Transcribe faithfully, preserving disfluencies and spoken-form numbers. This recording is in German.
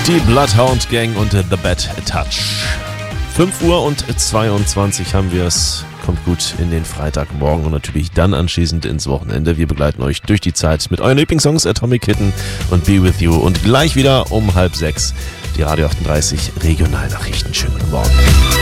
Die Bloodhound Gang und The Bad Touch. fünf Uhr und zweiundzwanzig haben wir es. Kommt gut in den Freitagmorgen und natürlich dann anschließend ins Wochenende. Wir begleiten euch durch die Zeit mit euren Lieblingssongs Atomic Kitten und Be With You. Und gleich wieder um halb sechs die Radio achtunddreißig Regionalnachrichten. Schönen guten Morgen.